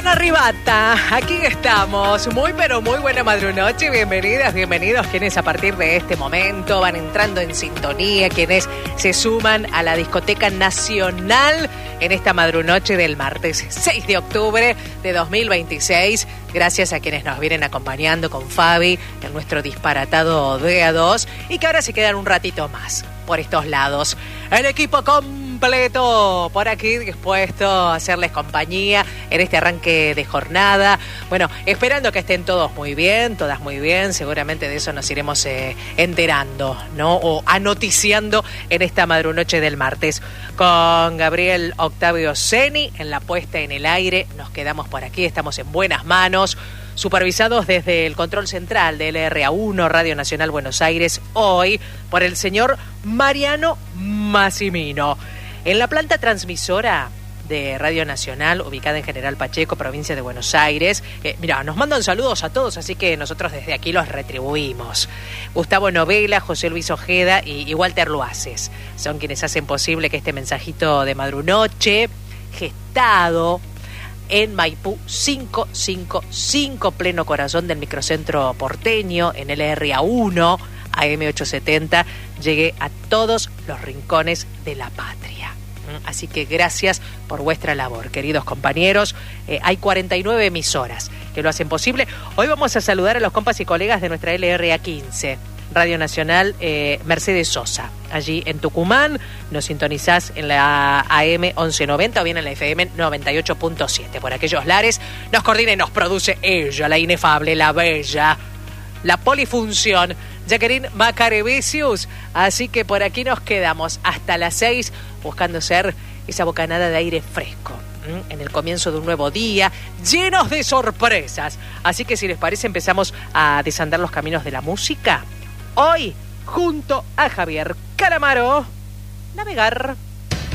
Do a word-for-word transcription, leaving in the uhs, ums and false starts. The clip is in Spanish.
Arribata, aquí estamos, muy pero muy buena madrunoche, bienvenidas, bienvenidos quienes a partir de este momento van entrando en sintonía, quienes se suman a la Discoteca Nacional en esta madrunoche del martes seis de octubre de dos mil veintiséis, gracias a quienes nos vienen acompañando con Fabi en nuestro disparatado D A dos y que ahora se quedan un ratito más por estos lados. El equipo completo por aquí dispuesto a hacerles compañía en este arranque de jornada. Bueno, esperando que estén todos muy bien, todas muy bien. Seguramente de eso nos iremos eh, enterando, ¿no? O anoticiando en esta madrunoche del martes. Con Gabriel Octavio Ceni en la puesta en el aire. Nos quedamos por aquí, estamos en buenas manos. Supervisados desde el control central de L R A uno, Radio Nacional Buenos Aires, hoy por el señor Mariano Massimino. En la planta transmisora de Radio Nacional, ubicada en General Pacheco, provincia de Buenos Aires. Eh, mira, nos mandan saludos a todos, así que nosotros desde aquí los retribuimos. Gustavo Novela, José Luis Ojeda y, y Walter Luaces son quienes hacen posible que este mensajito de madrunoche, gestado en Maipú cinco cinco cinco, pleno corazón del microcentro porteño, en L R A uno, A M ochocientos setenta, llegue a todos los rincones de la patria. Así que gracias por vuestra labor, queridos compañeros. Eh, hay cuarenta y nueve emisoras que lo hacen posible. Hoy vamos a saludar a los compas y colegas de nuestra L R A quince, Radio Nacional eh, Mercedes Sosa. Allí en Tucumán nos sintonizás en la A M once noventa o bien en la F M noventa y ocho punto siete. Por aquellos lares nos coordina y nos produce ella, la inefable, la bella, la polifunción, Jacqueline Macarebesius. Así que por aquí nos quedamos hasta las seis buscando ser esa bocanada de aire fresco en el comienzo de un nuevo día, llenos de sorpresas. Así que si les parece empezamos a desandar los caminos de la música. Hoy, junto a Javier Calamaro, navegar.